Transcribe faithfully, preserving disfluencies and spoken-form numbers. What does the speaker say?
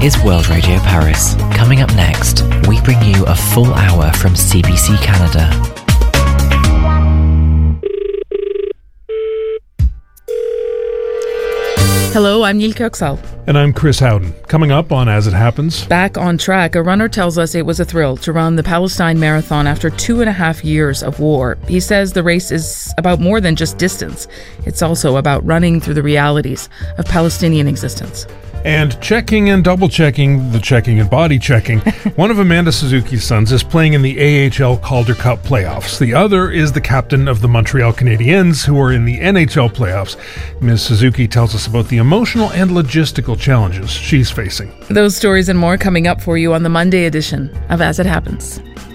is World Radio Paris. Coming up next, we bring you a full hour from C B C Canada. Hello, I'm Neil Kirksall. And I'm Chris Howden. Coming up on As It Happens. Back on track, a runner tells us it was a thrill to run the Palestine Marathon after two and a half years of war. He says the race is about more than just distance. It's also about running through the realities of Palestinian existence. And checking and double checking, the checking and body checking. One of Amanda Suzuki's sons is playing in the A H L Calder Cup playoffs. The other is the captain of the Montreal Canadiens, who are in the N H L playoffs. Miz Suzuki tells us about the emotional and logistical challenges she's facing. Those stories and more coming up for you on the Monday edition of As It Happens.